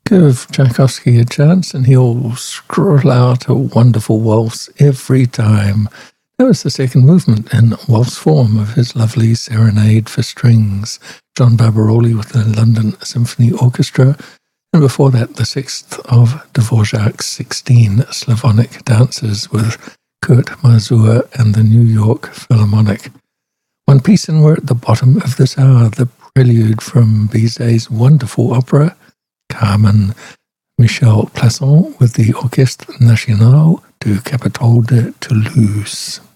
Give Tchaikovsky a chance and he'll scroll out a wonderful waltz every time. That was the second movement in waltz form of his lovely Serenade for Strings, John Barbaroli with the London Symphony Orchestra, and before that the sixth of Dvorak's 16 Slavonic dances with Kurt Masur and the New York Philharmonic. One piece, and we're at the bottom of this hour, the prelude from Bizet's wonderful opera, Carmen, Michel Plasson with the Orchestre National du Capitole de Toulouse.